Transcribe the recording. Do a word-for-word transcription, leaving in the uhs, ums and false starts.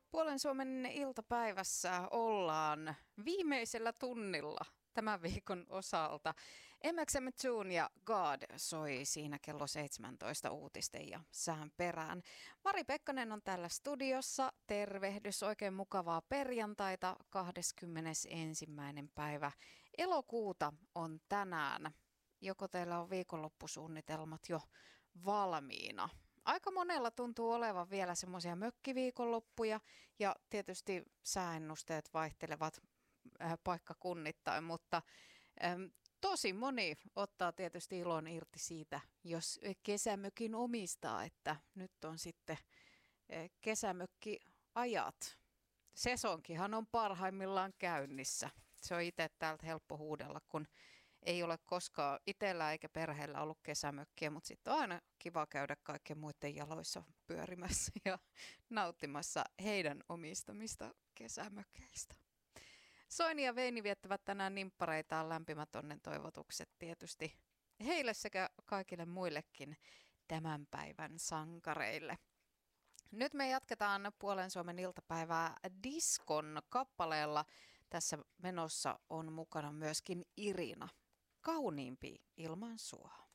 Puolen Suomen iltapäivässä ollaan viimeisellä tunnilla tämän viikon osalta. M X M Tune ja God soi siinä kello seitsemäntoista uutisten ja sään perään. Mari Pekkanen on täällä studiossa. Tervehdys, oikein mukavaa perjantaita. kahdeskymmenesensimmäinen päivä elokuuta on tänään. Joko teillä on viikonloppusuunnitelmat jo valmiina? Aika monella tuntuu olevan vielä semmoisia mökkiviikonloppuja ja tietysti sääennusteet vaihtelevat äh, paikkakunnittain, mutta ähm, tosi moni ottaa tietysti ilon irti siitä, jos kesämökin omistaa, että nyt on sitten äh, kesämökkiajat. Sesonkihan on parhaimmillaan käynnissä. Se on itse täältä helppo huudella, kun ei ole koskaan itsellä eikä perheellä ollut kesämökkiä, mutta sitten on aina kiva käydä kaikkien muiden jaloissa pyörimässä ja nauttimassa heidän omistamista kesämökeistä. Soini ja Veini viettävät tänään nimppareitaan, lämpimät onnen toivotukset tietysti heille sekä kaikille muillekin tämän päivän sankareille. Nyt me jatketaan Puolen Suomen iltapäivää diskon kappaleella. Tässä menossa on mukana myöskin Irina. Kauniimpi ilman sua.